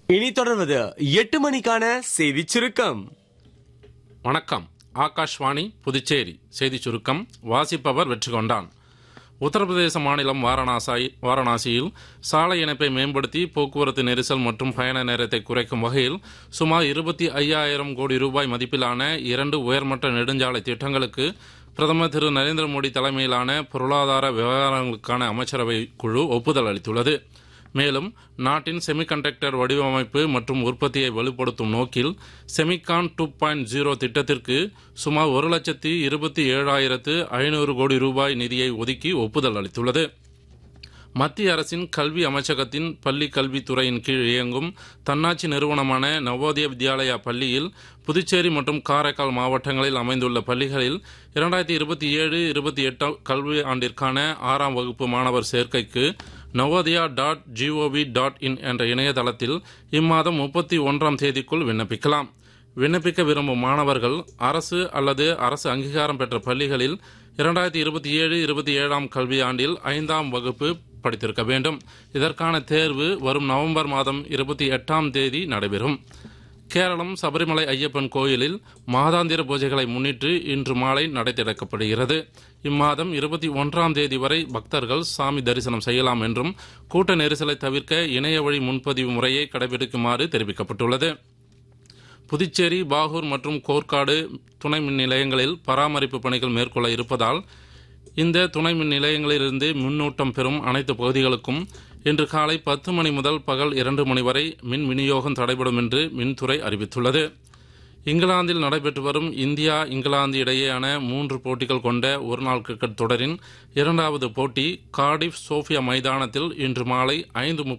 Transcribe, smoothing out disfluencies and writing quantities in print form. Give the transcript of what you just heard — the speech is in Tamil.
இனி தொடர்வது 8 மணிக்கான செய்திச் சுருக்கம். வணக்கம். ஆகாஷ்வாணி புதுச்சேரி செய்திச் சுருக்கம் வாசிப்பவர் வெற்றிகொண்டான். உத்தரப்பிரதேச மாநிலம் வாரணாசியில் சாலை இணைப்பை மேம்படுத்தி போக்குவரத்து நெரிசல் மற்றும் பயண நேரத்தை குறைக்கும் வகையில் சுமார் 25,000 கோடி ரூபாய் மதிப்பிலான 2 உயர்மட்ட நெடுஞ்சாலை திட்டங்களுக்கு பிரதமர் திரு நரேந்திர மோடி தலைமையிலான பொருளாதார விவகாரங்களுக்கான அமைச்சரவை குழு ஒப்புதல் அளித்துள்ளது. மேலும் நாட்டின் செமிகண்டக்டர் வடிவமைப்பு மற்றும் உற்பத்தியை வலுப்படுத்தும் நோக்கில் செமிகான் 2.0 திட்டத்திற்கு சுமார் 1,27,500 கோடி ரூபாய் நிதியை ஒதுக்கி ஒப்புதல் அளித்துள்ளது. மத்திய அரசின் கல்வி அமைச்சகத்தின் பள்ளி கல்வித்துறையின் கீழ் இயங்கும் தன்னாட்சி நிறுவனமான நவோதய வித்யாலயா பள்ளியில் புதுச்சேரி மற்றும் காரைக்கால் மாவட்டங்களில் அமைந்துள்ள பள்ளிகளில் 2027-28 கல்வி ஆண்டிற்கான 6ஆம் வகுப்பு மாணவர் சேர்க்கைக்கு navodaya.gov.in என்ற இணையதளத்தில் இம்மாதம் 31ஆம் தேதிக்குள் விண்ணப்பிக்கலாம். விண்ணப்பிக்க விரும்பும் மாணவர்கள் அரசு அல்லது அரசு அங்கீகாரம் பெற்ற பள்ளிகளில் 2027-27 கல்வி ஆண்டில் 5ஆம் வகுப்பு படித்திருக்க வேண்டும். இதற்கான தேர்வு வரும் நவம்பர் மாதம் 28ஆம் தேதி நடைபெறும். கேரளம் சபரிமலை ஐயப்பன் கோயிலில் மாதாந்திர பூஜைகளை முன்னிட்டு இன்று மாலை நடை திறக்கப்படுகிறது. இம்மாதம் 21ஆம் தேதி வரை பக்தர்கள் சாமி தரிசனம் செய்யலாம் என்றும் கூட்ட நெரிசலை தவிர்க்க இணைய வழி முன்பதிவு முறையை கடைபிடிக்குமாறு தெரிவிக்கப்பட்டுள்ளது. புதுச்சேரி, பாகூர் மற்றும் கோர்க்காடு துணை மின் நிலையங்களில் பராமரிப்பு பணிகள் மேற்கொள்ள இருப்பதால் இந்த துணை மின் நிலையங்களிலிருந்து மின்னூட்டம் பெறும் அனைத்து பகுதிகளுக்கும் இன்று காலை 10 மணி முதல் பகல் 2 மணி வரை மின் விநியோகம் தடைபடும் என்று மின்துறை அறிவித்துள்ளது. இங்கிலாந்தில் நடைபெற்று வரும் இந்தியா இங்கிலாந்து இடையேயான 3 போட்டிகள் கொண்ட ஒருநாள் கிரிக்கெட் தொடரின் 2வது போட்டி கார்டிஃப் சோஃபியா மைதானத்தில் இன்று மாலை 5:30